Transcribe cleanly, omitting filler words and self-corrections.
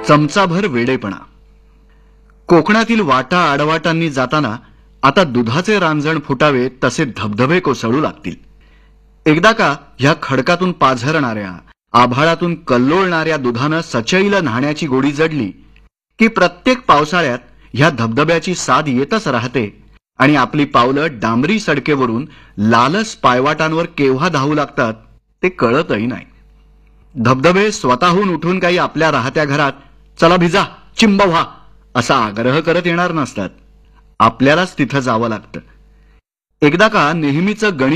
चमचाभर वेडेपणा. कोकणातील वाटा आडवाटांनी जाताना आता दुधाचे रांजण फुटावे तसे धबधबे कोसळू लागतील. एकदा का ह्या खडकातून पाझरणाऱ्या, आभाळातून कल्लोळणाऱ्या दुधानं सचैल न्हाण्याची गोडी जडली की प्रत्येक पावसाळ्यात ह्या धबधब्याची साद येतच राहते आणि आपली पावलं डांबरी सडकेवरून लालस पायवाटांवर केव्हा धावू लागतात ते कळतही नाही. धबधबे स्वतःहून उठून काही आपल्या राहत्या घरात चला भिजा, चिंब व्हा असा आग्रह करत येणार नसतात. आपल्यालाच तिथं जावं लागतं. एकदा का नेहमीचं गणित